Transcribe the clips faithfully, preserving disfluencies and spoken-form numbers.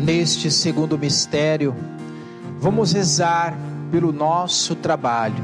Neste segundo mistério, vamos rezar pelo nosso trabalho,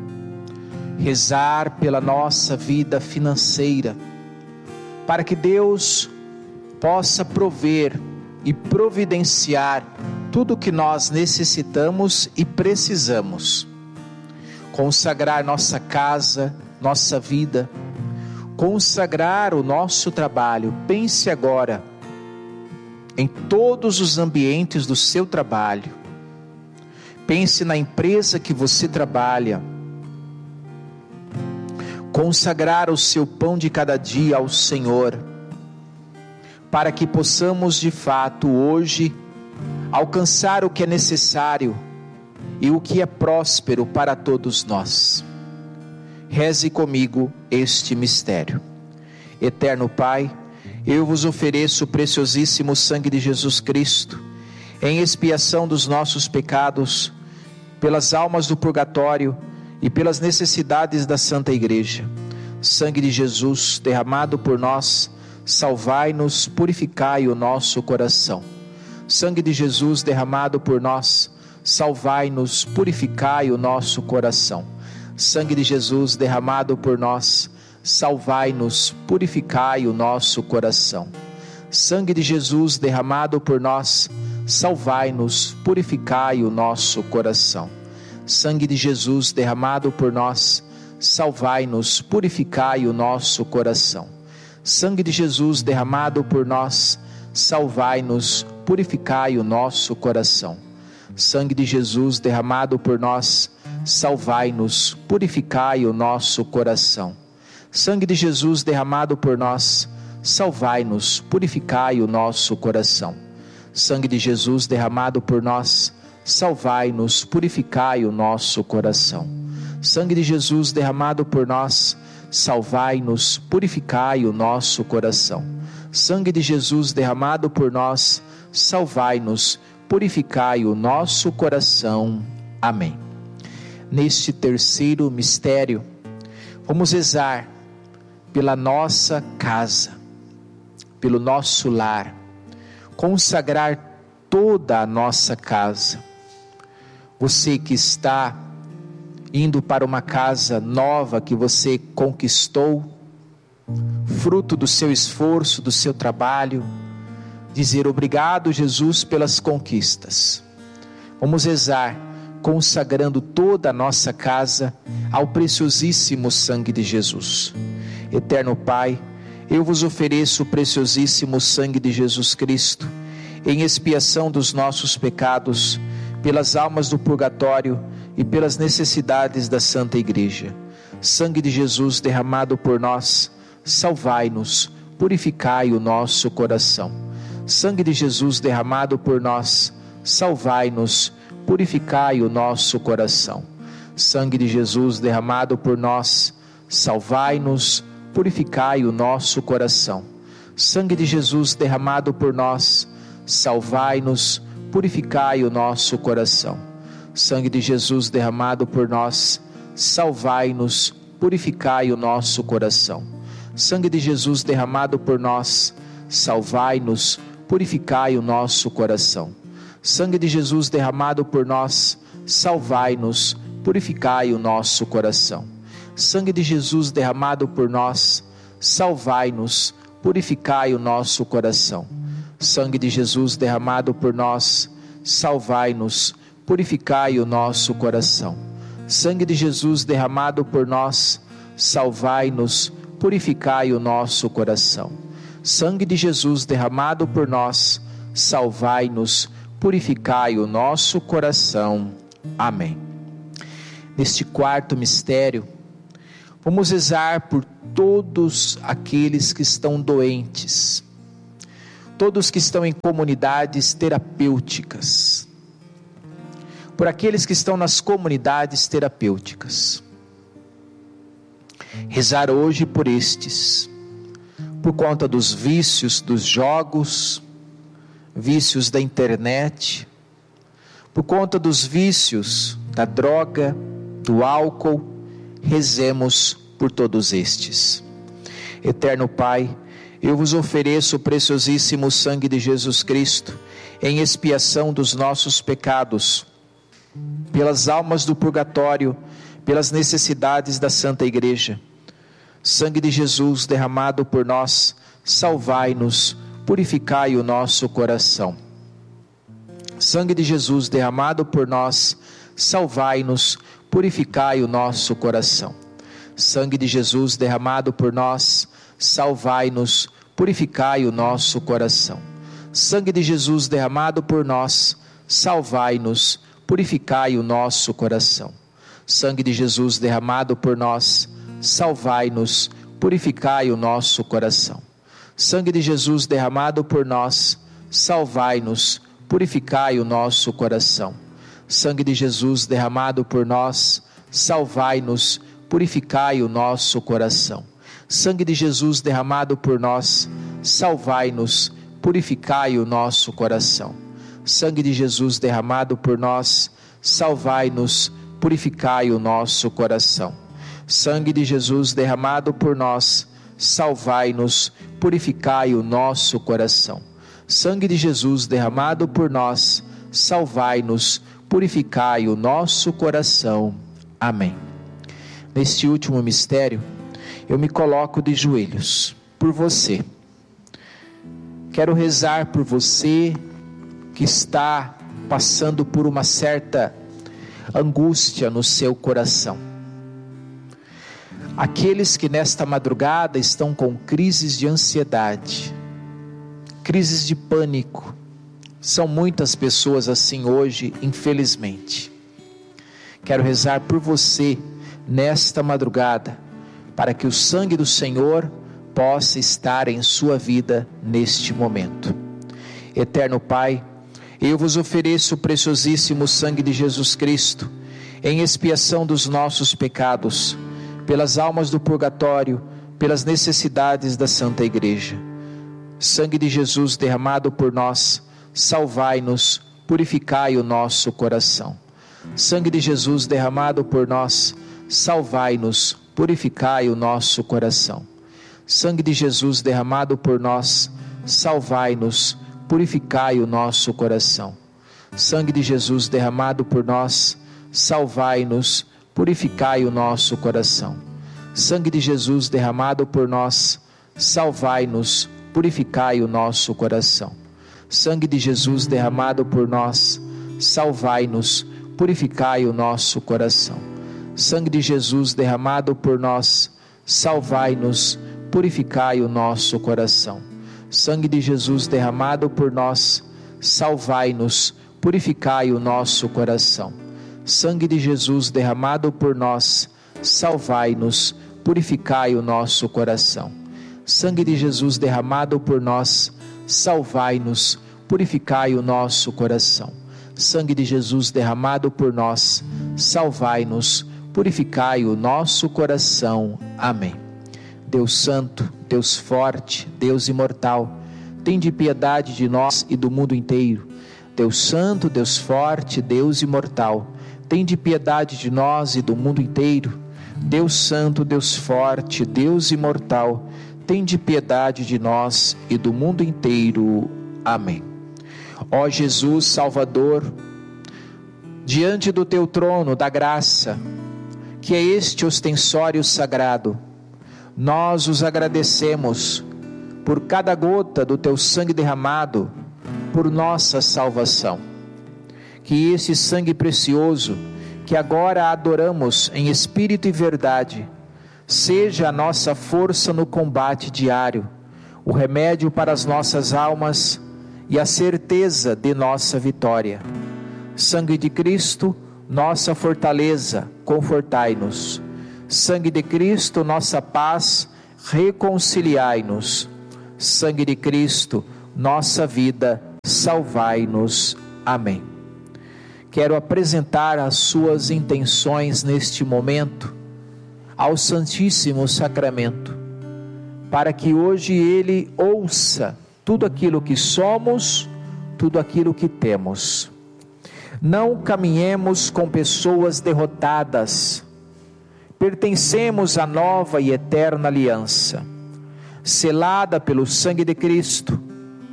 rezar pela nossa vida financeira, para que Deus possa prover e providenciar tudo o que nós necessitamos e precisamos. Consagrar nossa casa, nossa vida, consagrar o nosso trabalho. Pense agora em todos os ambientes do seu trabalho. Pense na empresa que você trabalha. Consagrar o seu pão de cada dia ao Senhor, para que possamos de fato hoje alcançar o que é necessário e o que é próspero para todos nós. Reze comigo este mistério. Eterno Pai, eu vos ofereço o preciosíssimo sangue de Jesus Cristo, em expiação dos nossos pecados, pelas almas do purgatório e pelas necessidades da Santa Igreja. Sangue de Jesus derramado por nós, salvai-nos, purificai o nosso coração. Sangue de Jesus derramado por nós, salvai-nos, purificai o nosso coração. Sangue de Jesus derramado por nós, salvai-nos, purificai o nosso coração. Sangue de Jesus derramado por nós, salvai-nos, purificai o nosso coração. Sangue de Jesus derramado por nós, salvai-nos, purificai o nosso coração. Sangue de Jesus derramado por nós, salvai-nos, purificai o nosso coração. Sangue de Jesus derramado por nós, salvai-nos, purificai o nosso coração. Sangue de Jesus derramado por nós, salvai-nos, purificai o nosso coração. Sangue de Jesus derramado por nós, salvai-nos, purificai o nosso coração. Sangue de Jesus derramado por nós, salvai-nos, purificai o nosso coração. Sangue de Jesus derramado por nós, salvai-nos, purificai o nosso coração. Amém. Neste terceiro mistério, vamos rezar pela nossa casa, pelo nosso lar, consagrar toda a nossa casa. Você que está indo para uma casa nova que você conquistou, fruto do seu esforço, do seu trabalho, dizer obrigado, Jesus, pelas conquistas. Vamos rezar consagrando toda a nossa casa ao preciosíssimo sangue de Jesus. Eterno Pai, eu vos ofereço o preciosíssimo sangue de Jesus Cristo, em expiação dos nossos pecados, pelas almas do purgatório e pelas necessidades da Santa Igreja. Sangue de Jesus derramado por nós, salvai-nos, purificai o nosso coração. Sangue de Jesus derramado por nós, salvai-nos, purificai o nosso coração. Sangue de Jesus derramado por nós, salvai-nos, purificai o nosso coração. Sangue de Jesus derramado por nós, salvai-nos, purificai o nosso coração. Sangue de Jesus derramado por nós, salvai-nos, purificai o nosso coração. Sangue de Jesus derramado por nós, salvai-nos, purificai o nosso coração. Sangue de Jesus derramado por nós, salvai-nos, purificai o nosso coração. Sangue de Jesus derramado por nós, salvai-nos, purificai o nosso coração. Sangue de Jesus derramado por nós, salvai-nos, purificai o nosso coração. Sangue de Jesus derramado por nós, salvai-nos, purificai o nosso coração. Sangue de Jesus derramado por nós, salvai-nos, purificai o nosso coração. Amém. Neste quarto mistério, vamos rezar por todos aqueles que estão doentes, todos que estão em comunidades terapêuticas, por aqueles que estão nas comunidades terapêuticas. Rezar hoje por estes, por conta dos vícios dos jogos, vícios da internet, por conta dos vícios da droga, do álcool. Rezemos por todos estes. Eterno Pai, eu vos ofereço o preciosíssimo sangue de Jesus Cristo, em expiação dos nossos pecados, pelas almas do purgatório, pelas necessidades da Santa Igreja. Sangue de Jesus derramado por nós, salvai-nos, purificai o nosso coração. Sangue de Jesus derramado por nós, salvai-nos, purificai o nosso coração. Sangue de Jesus derramado por nós, salvai-nos, purificai o nosso coração. Sangue de Jesus derramado por nós, salvai-nos, purificai o nosso coração. Sangue de Jesus derramado por nós, salvai-nos, purificai o nosso coração. Sangue de Jesus derramado por nós, salvai-nos, purificai o nosso coração. Sangue de Jesus derramado por nós, salvai-nos, purificai o nosso coração. Sangue de Jesus derramado por nós, salvai-nos, purificai o nosso coração. Sangue de Jesus derramado por nós, salvai-nos, purificai o nosso coração. Sangue de Jesus derramado por nós, salvai-nos, purificai o nosso coração. Sangue de Jesus derramado por nós, salvai-nos, purificai o nosso coração. Amém. Neste último mistério, eu me coloco de joelhos por você. Quero rezar por você que está passando por uma certa angústia no seu coração. Aqueles que nesta madrugada estão com crises de ansiedade, crises de pânico, são muitas pessoas assim hoje, infelizmente. Quero rezar por você nesta madrugada, para que o sangue do Senhor possa estar em sua vida neste momento. Eterno Pai, eu vos ofereço o preciosíssimo sangue de Jesus Cristo, em expiação dos nossos pecados, pelas almas do purgatório, pelas necessidades da Santa Igreja. Sangue de Jesus derramado por nós, salvai-nos, purificai o nosso coração. Sangue de Jesus derramado por nós, salvai-nos, purificai o nosso coração. Sangue de Jesus derramado por nós, salvai-nos, purificai o nosso coração. Sangue de Jesus derramado por nós, salvai-nos, purificai o nosso coração. Sangue de Jesus derramado por nós, salvai-nos, purificai o nosso coração. Sangue de Jesus derramado por nós, salvai-nos, purificai o nosso coração. Sangue de Jesus derramado por nós, salvai-nos, purificai o nosso coração. Sangue de Jesus derramado por nós, salvai-nos, purificai o nosso coração. Sangue de Jesus derramado por nós, salvai-nos, purificai o nosso coração. Sangue de Jesus derramado por nós, salvai-nos, purificai o nosso coração. Sangue de Jesus derramado por nós, salvai-nos, purificai o nosso coração. Amém. Deus Santo, Deus Forte, Deus Imortal, tende piedade de nós e do mundo inteiro. Deus Santo, Deus Forte, Deus Imortal, tende piedade de nós e do mundo inteiro. Deus Santo, Deus Forte, Deus Imortal, tende piedade de nós e do mundo inteiro. Amém. Ó Jesus Salvador, diante do teu trono da graça, que é este ostensório sagrado, nós os agradecemos por cada gota do teu sangue derramado por nossa salvação. Que esse sangue precioso, que agora adoramos em espírito e verdade, seja a nossa força no combate diário, o remédio para as nossas almas e a certeza de nossa vitória. Sangue de Cristo, nossa fortaleza, confortai-nos. Sangue de Cristo, nossa paz, reconciliai-nos. Sangue de Cristo, nossa vida, salvai-nos. Amém. Quero apresentar as suas intenções neste momento ao Santíssimo Sacramento, para que hoje Ele ouça tudo aquilo que somos, tudo aquilo que temos. Não caminhemos com pessoas derrotadas. Pertencemos à nova e eterna aliança, selada pelo sangue de Cristo,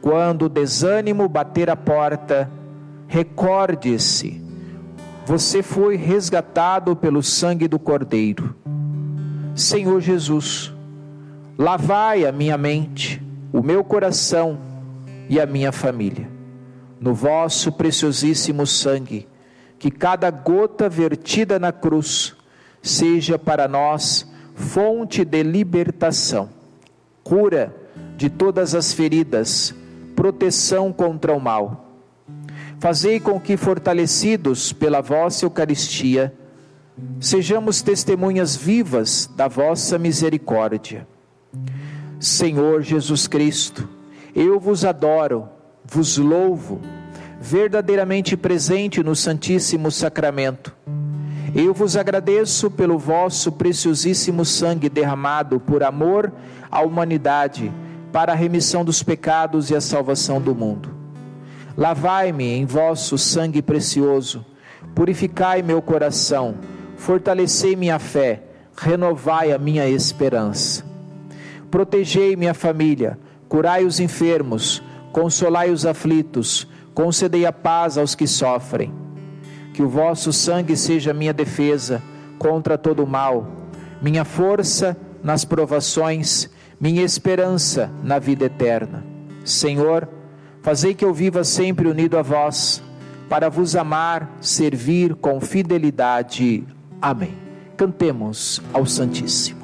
Quando o desânimo bater a porta, recorde-se, você foi resgatado pelo sangue do Cordeiro. Senhor Jesus, lavai a minha mente, o meu coração e a minha família, no vosso preciosíssimo sangue, que cada gota vertida na cruz seja para nós fonte de libertação, cura de todas as feridas, proteção contra o mal. Fazei com que, fortalecidos pela vossa Eucaristia, sejamos testemunhas vivas da vossa misericórdia. Senhor Jesus Cristo, eu vos adoro, vos louvo, verdadeiramente presente no Santíssimo Sacramento. Eu vos agradeço pelo vosso preciosíssimo sangue derramado por amor à humanidade, para a remissão dos pecados e a salvação do mundo. Lavai-me em vosso sangue precioso, purificai meu coração, fortalecei minha fé, renovai a minha esperança. Protegei minha família, curai os enfermos, consolai os aflitos, concedei a paz aos que sofrem. Que o vosso sangue seja minha defesa contra todo o mal, minha força nas provações, minha esperança na vida eterna. Senhor, fazei que eu viva sempre unido a vós, para vos amar, servir com fidelidade. Amém. Cantemos ao Santíssimo.